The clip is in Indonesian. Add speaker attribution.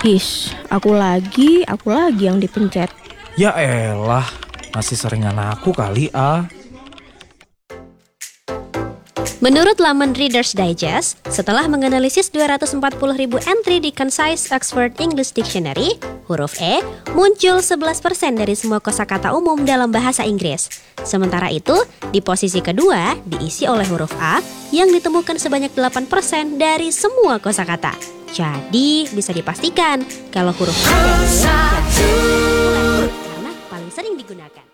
Speaker 1: Aku lagi yang dipencet.
Speaker 2: Ya elah, masih seringan aku kali
Speaker 3: Menurut laman Reader's Digest, setelah menganalisis 240.000 entry di Concise Oxford English Dictionary, huruf E muncul 11% dari semua kosakata umum dalam bahasa Inggris. Sementara itu, di posisi kedua diisi oleh huruf A yang ditemukan sebanyak 8% dari semua kosakata. Jadi, bisa dipastikan kalau huruf A dan E karena paling sering digunakan.